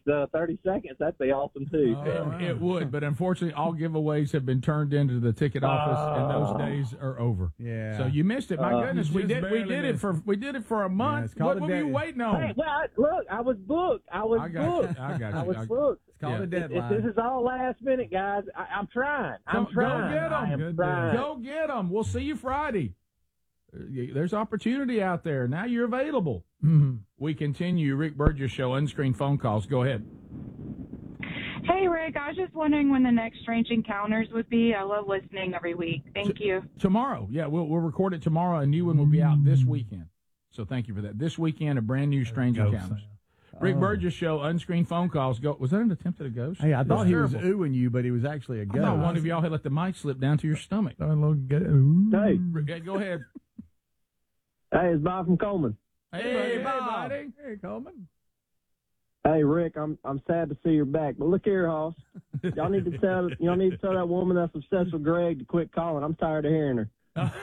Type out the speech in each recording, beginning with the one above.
30 seconds, that'd be awesome, too. It would, but unfortunately, all giveaways have been turned into the ticket office, and those days are over. Yeah. So you missed it. My goodness, we did it for a month. What were you waiting on? Hey, well, look, I was booked. I was booked. I was booked. It's called a deadline. This is all last minute, guys. I'm trying. I'm trying. Go get them. We'll see you Friday. There's opportunity out there. Now you're available. Mm-hmm. We continue. Rick Burgess Show, unscreened phone calls. Go ahead. Hey, Rick. I was just wondering when the next Strange Encounters would be. I love listening every week. Thank you. Tomorrow. Yeah, we'll record it tomorrow. A new one will be out this weekend. So thank you for that. This weekend, a brand new Strange Encounters. Rick Burgess Show, unscreened phone calls. Was that an attempt at a ghost? Hey, I thought he was oohing you, but he was actually a ghost. I thought one of y'all had let the mic slip down to your stomach. Hey. Go ahead. Hey, it's Bob from Coleman. Hey, Bob. Hey, Coleman. Hey, Rick, I'm sad to see you're back, but look here, Hoss. Y'all need to tell that woman that's obsessed with Greg to quit calling. I'm tired of hearing her.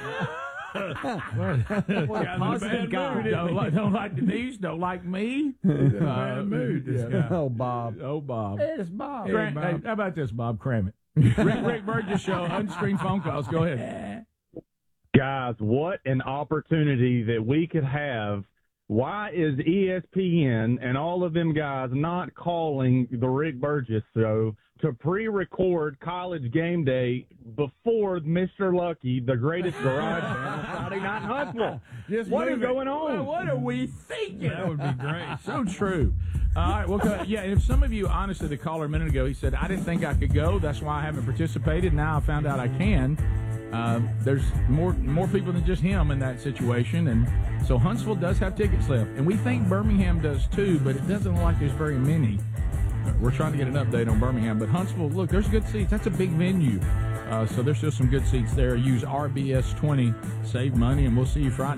What a positive guy. Don't like Denise. Don't like me. Bad mood. This guy. Oh, Bob. It's Bob. Hey, how about this, Bob? Cram it. Rick Burgess Show, unscreened phone calls. Go ahead. Guys, what an opportunity that we could have. Why is ESPN and all of them guys not calling the Rick Burgess Show to pre-record College Game Day before Mr. Lucky, the greatest garage band on Friday Night in Huntsville? What is going on? Well, what are we thinking? That would be great. So true. All right, well, yeah, and if some of you, honestly, the caller a minute ago, he said, I didn't think I could go. That's why I haven't participated. Now I found out I can. There's more people than just him in that situation, and so Huntsville does have tickets left, and we think Birmingham does too, but it doesn't look like there's very many. We're trying to get an update on Birmingham, but Huntsville, look, there's good seats. That's a big venue, so there's still some good seats there. Use RBS20, save money, and we'll see you Friday.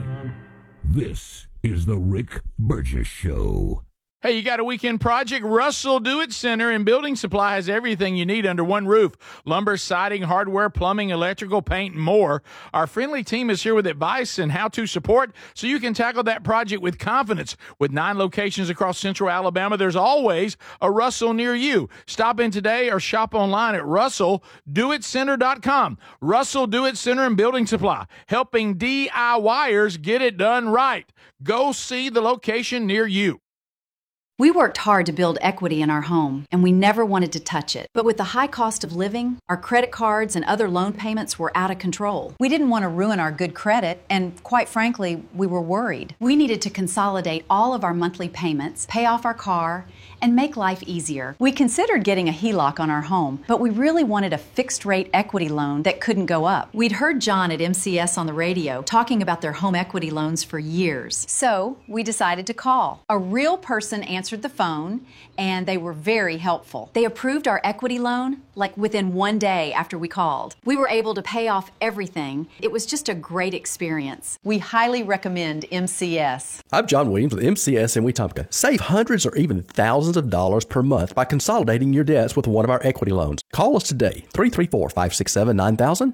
This is the Rick Burgess Show. Hey, you got a weekend project? Russell Do-It Center and Building Supply has everything you need under one roof. Lumber, siding, hardware, plumbing, electrical, paint, and more. Our friendly team is here with advice and how-to support so you can tackle that project with confidence. With 9 locations across central Alabama, there's always a Russell near you. Stop in today or shop online at RussellDoItCenter.com. Russell Do-It Center and Building Supply, helping DIYers get it done right. Go see the location near you. We worked hard to build equity in our home, and we never wanted to touch it. But with the high cost of living, our credit cards and other loan payments were out of control. We didn't want to ruin our good credit, and quite frankly, we were worried. We needed to consolidate all of our monthly payments, pay off our car, and make life easier. We considered getting a HELOC on our home, but we really wanted a fixed-rate equity loan that couldn't go up. We'd heard John at MCS on the radio talking about their home equity loans for years. So we decided to call. A real person answered the phone, and they were very helpful. They approved our equity loan like within 1 day after we called. We were able to pay off everything. It was just a great experience. We highly recommend MCS. I'm John Williams with MCS in Wetumpka. Save hundreds or even thousands of dollars per month by consolidating your debts with one of our equity loans. Call us today, 334-567-9000,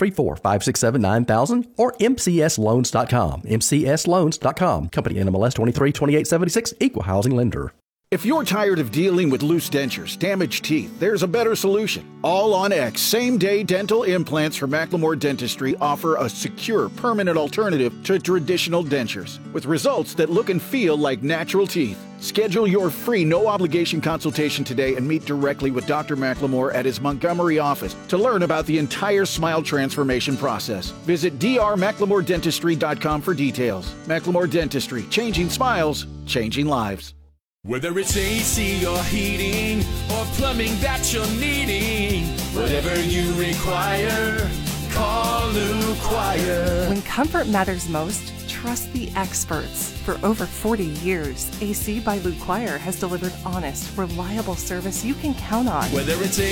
334-567-9000, or mcsloans.com, mcsloans.com. Company NMLS 232876, Equal Housing Lender. If you're tired of dealing with loose dentures, damaged teeth, there's a better solution. All on X same-day dental implants from Macklemore Dentistry offer a secure, permanent alternative to traditional dentures with results that look and feel like natural teeth. Schedule your free no-obligation consultation today and meet directly with Dr. Macklemore at his Montgomery office to learn about the entire smile transformation process. Visit drmacklemore.dentistry.com for details. Macklemore Dentistry, changing smiles, changing lives. Whether it's AC or heating or plumbing that you're needing, whatever you require, call Lou Quire. When comfort matters most, trust the experts. For over 40 years, AC by Lou Quire has delivered honest, reliable service you can count on. Whether it's